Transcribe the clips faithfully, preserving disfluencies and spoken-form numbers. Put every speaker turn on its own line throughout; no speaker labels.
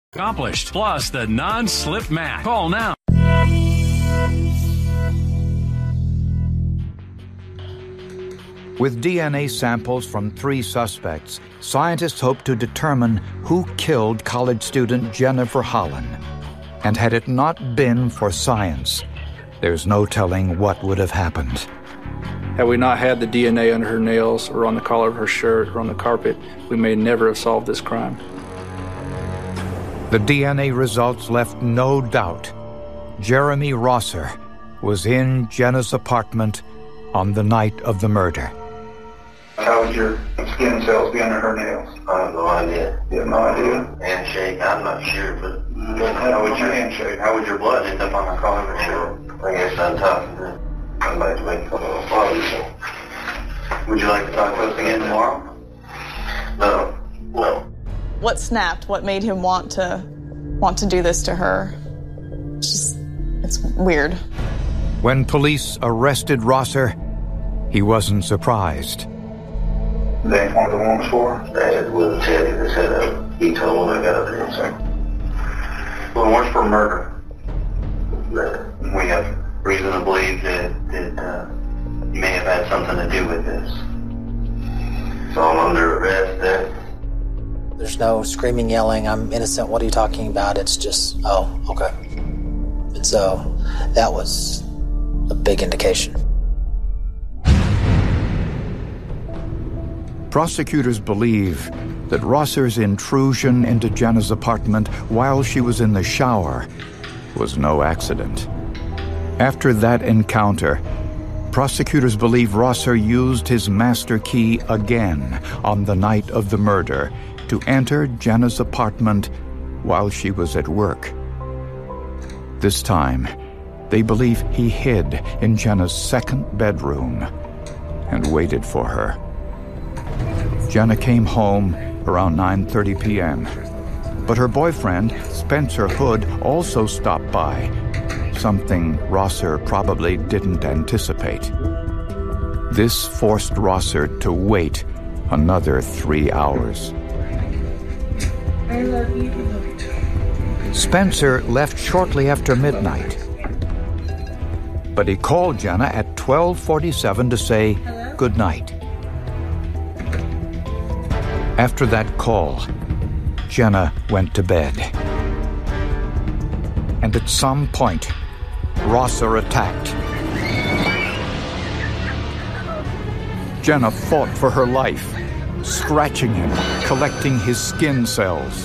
Accomplished. Plus the non-slip mat. Call now.
With D N A samples from three suspects, scientists hope to determine who killed college student Jennifer Holland. And had it not been for science, there's no telling what would have happened.
Had we not had the D N A under her nails or on the collar of her shirt or on the carpet, we may never have solved this crime.
The D N A results left no doubt. Jeremy Rosser was in Jenna's apartment on the night of the murder.
How would your skin cells be under her nails?
I have no idea.
You have no idea?
Handshake, I'm not sure, but
how would your handshake?
How would your blood end up on her collar for sure? I guess on top of it. I'd like to make a little apology. Would you like to talk to us again tomorrow? No. No.
What snapped? What made him want to want to do this to her? It's just, it's weird.
When police arrested Rosser, he wasn't surprised.
They informed the woman's for?
Dad wouldn't tell you this. Uh, he told me I got up there, sir.
Well, what's for murder?
Murder. We have reason to believe that, that uh, you may have had something to do with this. So I'm under arrest there.
There's no screaming, yelling, I'm innocent, what are you talking about? It's just, oh, okay. And so that was a big indication.
Prosecutors believe that Rosser's intrusion into Jenna's apartment while she was in the shower was no accident. After that encounter, prosecutors believe Rosser used his master key again on the night of the murder to enter Jenna's apartment while she was at work. This time, they believe he hid in Jenna's second bedroom and waited for her. Jenna came home around nine thirty p.m., but her boyfriend, Spencer Hood, also stopped by, something Rosser probably didn't anticipate. This forced Rosser to wait another three hours.
I love you. I love you too.
Spencer left shortly after midnight, but he called Jenna at twelve forty-seven to say good night. After that call, Jenna went to bed. And at some point, Rosser attacked. Jenna fought for her life, scratching him, collecting his skin cells.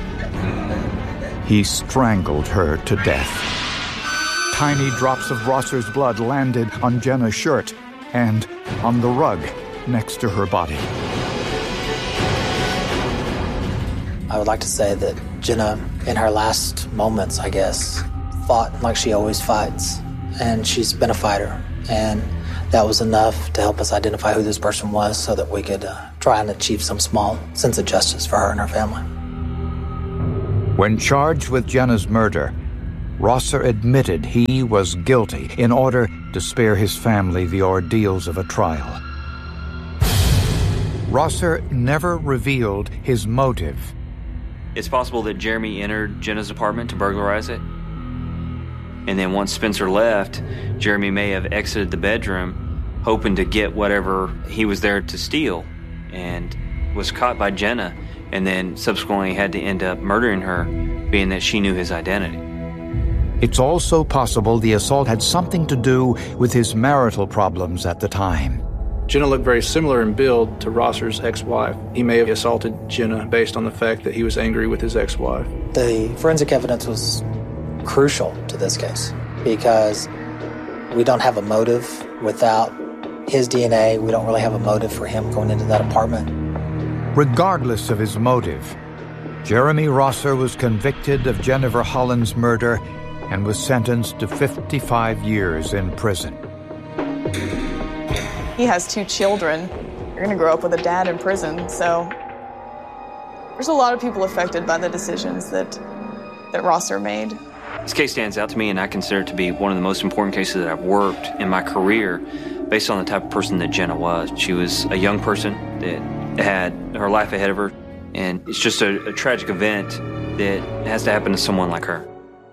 He strangled her to death. Tiny drops of Rosser's blood landed on Jenna's shirt and on the rug next to her body.
I would like to say that Jenna, in her last moments, I guess, fought like she always fights. And she's been a fighter. And that was enough to help us identify who this person was so that we could uh, try and achieve some small sense of justice for her and her family.
When charged with Jenna's murder, Rosser admitted he was guilty in order to spare his family the ordeals of a trial. Rosser never revealed his motive.
It's possible that Jeremy entered Jenna's apartment to burglarize it. And then once Spencer left, Jeremy may have exited the bedroom, hoping to get whatever he was there to steal, and was caught by Jenna, and then subsequently had to end up murdering her, being that she knew his identity.
It's also possible the assault had something to do with his marital problems at the time.
Jenna looked very similar in build to Rosser's ex-wife. He may have assaulted Jenna based on the fact that he was angry with his ex-wife.
The forensic evidence was crucial to this case because we don't have a motive without his D N A. We don't really have a motive for him going into that apartment.
Regardless of his motive, Jeremy Rosser was convicted of Jennifer Holland's murder and was sentenced to fifty-five years in prison.
He has two children. You're going to grow up with a dad in prison, so there's a lot of people affected by the decisions that that Rosser made.
This case stands out to me, and I consider it to be one of the most important cases that I've worked in my career based on the type of person that Jenna was. She was a young person that had her life ahead of her, and it's just a, a tragic event that has to happen to someone like her.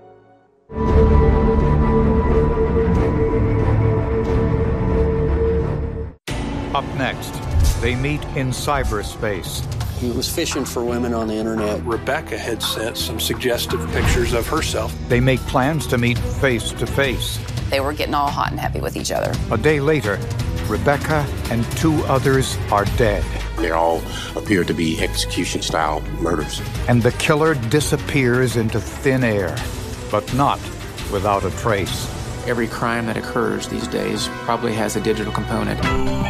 Up next, they meet in cyberspace.
He was fishing for women on the internet.
Rebecca had sent some suggestive pictures of herself.
They make plans to meet face to face.
They were getting all hot and heavy with each other.
A day later, Rebecca and two others are dead.
They all appear to be execution-style murders.
And the killer disappears into thin air, but not without a trace.
Every crime that occurs these days probably has a digital component.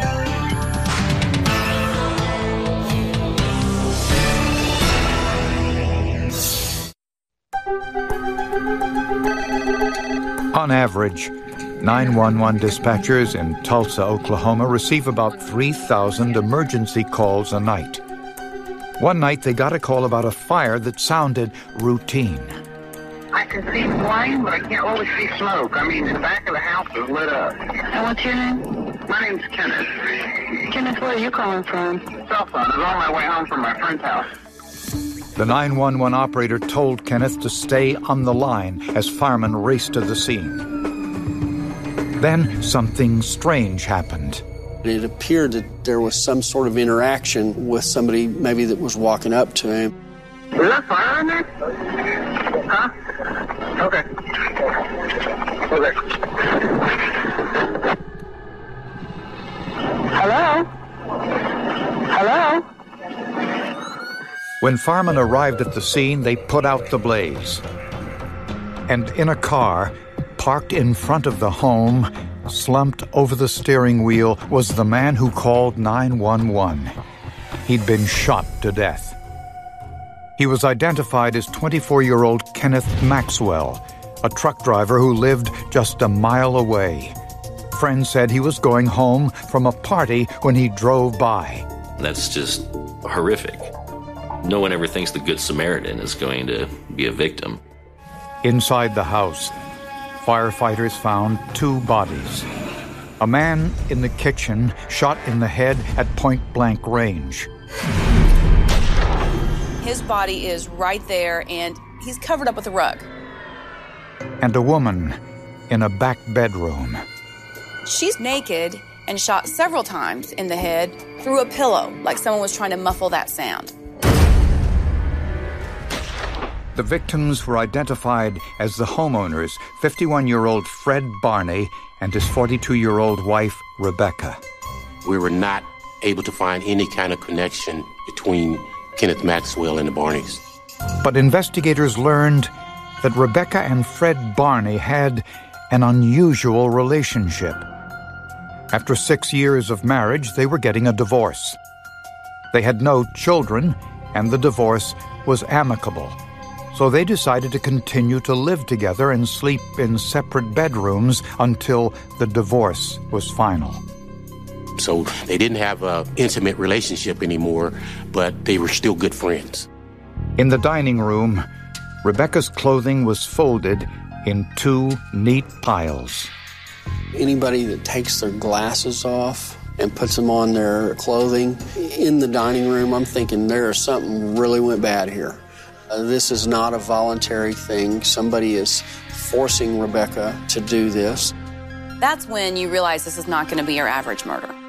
On average, nine one one dispatchers in Tulsa, Oklahoma receive about three thousand emergency calls a night. One night they got a call about a fire that sounded routine.
I can see flame, but I can't really see smoke. I mean, the back of the house is lit up.
And what's your name?
My name's Kenneth.
Kenneth, where are you calling from?
Cell phone. I was on my way home from my friend's house.
The nine one one operator told Kenneth to stay on the line as firemen raced to the scene. Then something strange happened.
It appeared that there was some sort of interaction with somebody maybe that was walking up to him.
Is that fire in there? Huh? Okay. Okay.
Hello? Hello?
When firemen arrived at the scene, they put out the blaze. And in a car, parked in front of the home, slumped over the steering wheel, was the man who called nine one one. He'd been shot to death. He was identified as twenty-four-year-old Kenneth Maxwell, a truck driver who lived just a mile away. Friends said he was going home from a party when he drove by.
That's just horrific. No one ever thinks the Good Samaritan is going to be a victim.
Inside the house, firefighters found two bodies. A man in the kitchen, shot in the head at point-blank range.
His body is right there, and he's covered up with a rug.
And a woman in a back bedroom.
She's naked and shot several times in the head through a pillow, like someone was trying to muffle that sound.
The victims were identified as the homeowners, fifty-one-year-old Fred Barney and his forty-two-year-old wife, Rebecca.
We were not able to find any kind of connection between Kenneth Maxwell and the Barneys.
But investigators learned that Rebecca and Fred Barney had an unusual relationship. After six years of marriage, they were getting a divorce. They had no children, and the divorce was amicable. So they decided to continue to live together and sleep in separate bedrooms until the divorce was final.
So they didn't have an intimate relationship anymore, but they were still good friends.
In the dining room, Rebecca's clothing was folded in two neat piles.
Anybody that takes their glasses off and puts them on their clothing in the dining room, I'm thinking there's something really went bad here. Uh, this is not a voluntary thing. Somebody is forcing Rebecca to do this.
That's when you realize this is not going to be your average murder.